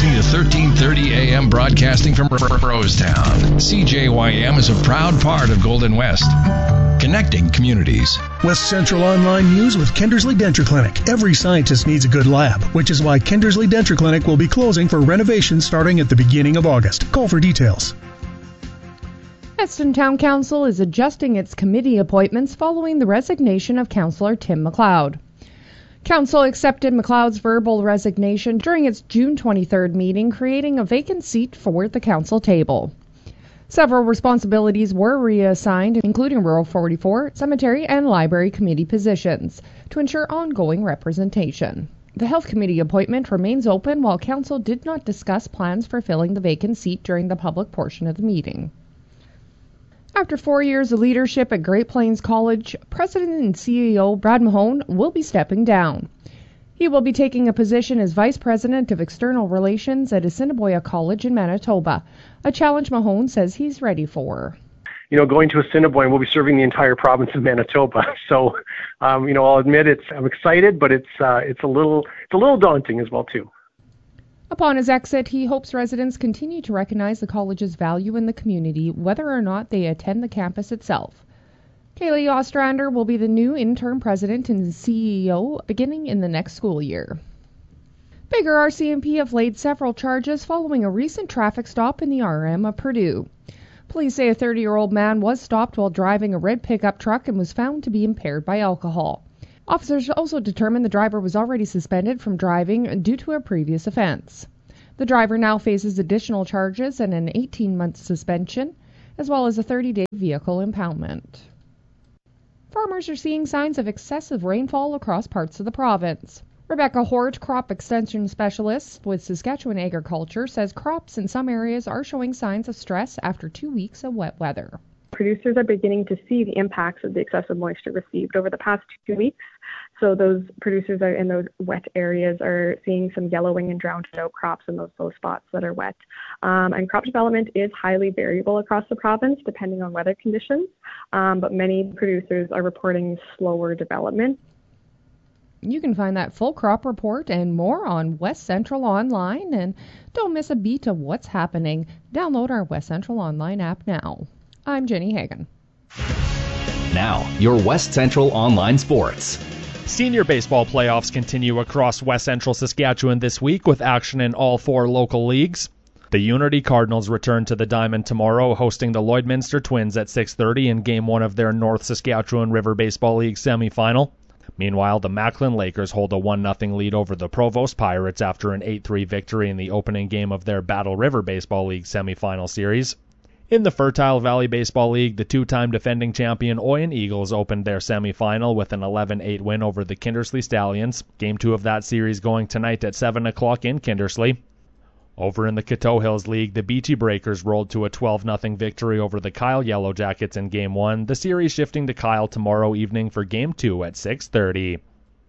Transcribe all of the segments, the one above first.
listening to 1330 AM broadcasting from Rosetown. CJYM is a proud part of Golden West, connecting communities. West Central Online News with Kindersley Denture Clinic. Every scientist needs a good lab, which is why Kindersley Denture Clinic will be closing for renovation starting at the beginning of August. Call for details. Weston Town Council is adjusting its committee appointments following the resignation of Councillor Tim McLeod. Council accepted McLeod's verbal resignation during its June 23rd meeting, creating a vacant seat for the council table. Several responsibilities were reassigned, including Rural 44, Cemetery, and Library Committee positions, to ensure ongoing representation. The Health Committee appointment remains open, while Council did not discuss plans for filling the vacant seat during the public portion of the meeting. After 4 years of leadership at Great Plains College, President and CEO Brad Mahone will be stepping down. He will be taking a position as Vice President of External Relations at Assiniboia College in Manitoba, a challenge Mahone says he's ready for. Going to Assiniboia, we'll be serving the entire province of Manitoba. So, I'll admit I'm excited, but it's a little daunting as well too. Upon his exit, he hopes residents continue to recognize the college's value in the community, whether or not they attend the campus itself. Kaylee Ostrander will be the new interim president and CEO beginning in the next school year. Bigger RCMP have laid several charges following a recent traffic stop in the RM of Purdue. Police say a 30-year-old man was stopped while driving a red pickup truck and was found to be impaired by alcohol. Officers also determined the driver was already suspended from driving due to a previous offense. The driver now faces additional charges and an 18-month suspension, as well as a 30-day vehicle impoundment. Farmers are seeing signs of excessive rainfall across parts of the province. Rebecca Hort, crop extension specialist with Saskatchewan Agriculture, says crops in some areas are showing signs of stress after 2 weeks of wet weather. Producers are beginning to see the impacts of the excessive moisture received over the past 2 weeks. So those producers are in those wet areas are seeing some yellowing and drowned out crops in those low spots that are wet. And crop development is highly variable across the province depending on weather conditions, but many producers are reporting slower development. You can find that full crop report and more on West Central Online, and don't miss a beat of what's happening. Download our West Central Online app now. I'm Jenny Hagan. Now, your West Central Online Sports. Senior baseball playoffs continue across West Central Saskatchewan this week with action in all 4 local leagues. The Unity Cardinals return to the Diamond tomorrow, hosting the Lloydminster Twins at 6:30 in Game 1 of their North Saskatchewan River Baseball League semifinal. Meanwhile, the Macklin Lakers hold a 1-0 lead over the Provost Pirates after an 8-3 victory in the opening game of their Battle River Baseball League semifinal series. In the Fertile Valley Baseball League, the 2-time defending champion Oyen Eagles opened their semifinal with an 11-8 win over the Kindersley Stallions. Game 2 of that series going tonight at 7 o'clock in Kindersley. Over in the Coteau Hills League, the Beachy Breakers rolled to a 12-0 victory over the Kyle Yellow Jackets in Game 1, the series shifting to Kyle tomorrow evening for Game 2 at 6:30.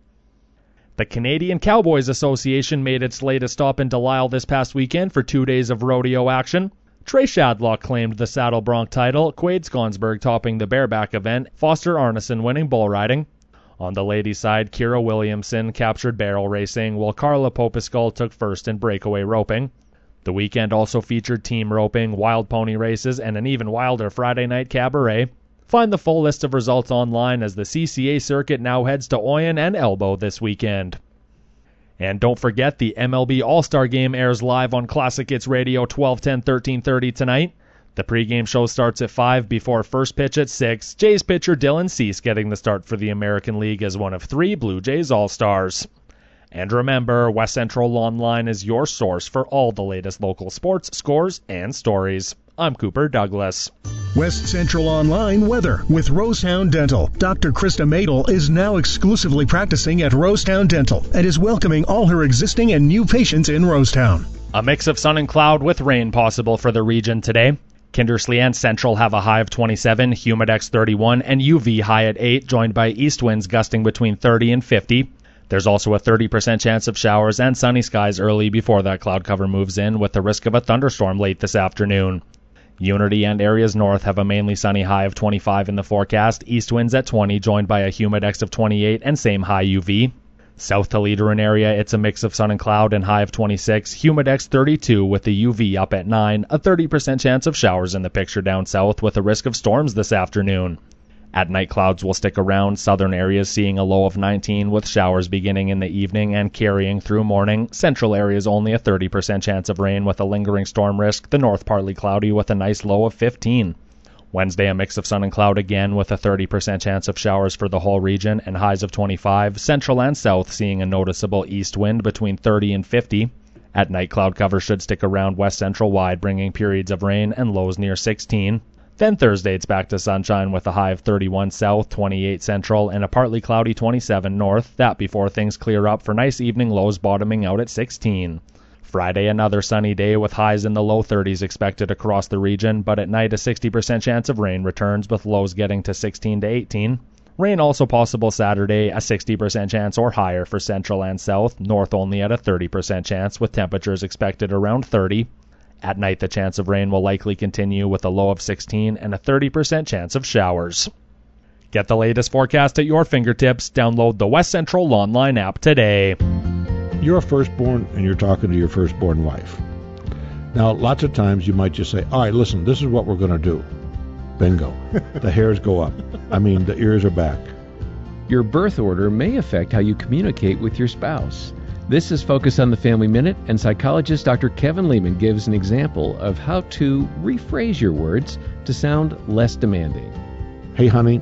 The Canadian Cowboys Association made its latest stop in Delisle this past weekend for 2 days of rodeo action. Trey Shadlock claimed the Saddle Bronc title, Quade Skonsberg topping the bareback event, Foster Arneson winning bull riding. On the ladies' side, Kira Williamson captured barrel racing, while Carla Popiskull took first in breakaway roping. The weekend also featured team roping, wild pony races, and an even wilder Friday night cabaret. Find the full list of results online as the CCA circuit now heads to Oyen and Elbow this weekend. And don't forget, the MLB All-Star Game airs live on Classic Hits Radio 1210 1330 tonight. The pregame show starts at 5 before first pitch at 6. Jays pitcher Dylan Cease getting the start for the American League as one of 3 Blue Jays All-Stars. And remember, West Central Online is your source for all the latest local sports, scores, and stories. I'm Cooper Douglas. West Central Online weather with Rosetown Dental. Dr. Krista Madel is now exclusively practicing at Rosetown Dental and is welcoming all her existing and new patients in Rosetown. A mix of sun and cloud with rain possible for the region today. Kindersley and Central have a high of 27, Humidex 31, and UV high at 8, joined by east winds gusting between 30 and 50. There's also a 30% chance of showers and sunny skies early before that cloud cover moves in, with the risk of a thunderstorm late this afternoon. Unity and areas north have a mainly sunny high of 25 in the forecast, east winds at 20, joined by a Humidex of 28 and same high UV. South Toledo area, it's a mix of sun and cloud and high of 26. Humidex 32 with the UV up at 9. A 30% chance of showers in the picture down south with a risk of storms this afternoon. At night, clouds will stick around. Southern areas seeing a low of 19 with showers beginning in the evening and carrying through morning. Central areas only a 30% chance of rain with a lingering storm risk. The north partly cloudy with a nice low of 15. Wednesday, a mix of sun and cloud again with a 30% chance of showers for the whole region and highs of 25. Central and south seeing a noticeable east wind between 30 and 50. At night, cloud cover should stick around west central wide, bringing periods of rain and lows near 16. Then Thursday, it's back to sunshine with a high of 31 south, 28 central, and a partly cloudy 27 north. That before things clear up for nice evening lows bottoming out at 16. Friday, another sunny day with highs in the low 30s expected across the region, but at night a 60% chance of rain returns with lows getting to 16 to 18. Rain also possible Saturday, a 60% chance or higher for central and south, north only at a 30% chance with temperatures expected around 30. At night, the chance of rain will likely continue with a low of 16 and a 30% chance of showers. Get the latest forecast at your fingertips. Download the West Central Online app today. You're a firstborn and you're talking to your firstborn wife. Now, lots of times you might just say, all right, listen, this is what we're going to do. Bingo. The hairs go up. I mean, the ears are back. Your birth order may affect how you communicate with your spouse. This is Focus on the Family Minute, and psychologist Dr. Kevin Lehman gives an example of how to rephrase your words to sound less demanding. Hey, honey,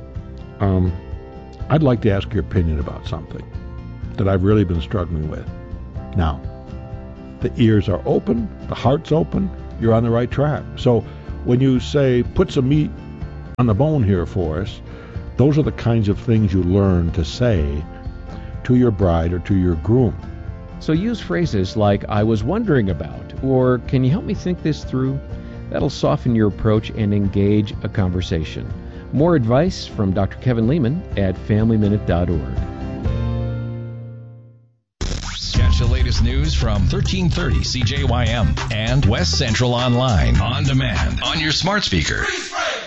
I'd like to ask your opinion about something that I've really been struggling with. Now, the ears are open, the heart's open, you're on the right track. So when you say, put some meat on the bone here for us, those are the kinds of things you learn to say to your bride or to your groom. So use phrases like, I was wondering about, or can you help me think this through? That'll soften your approach and engage a conversation. More advice from Dr. Kevin Lehman at FamilyMinute.org. Catch the latest news from 1330 CJYM and West Central Online on demand on your smart speaker.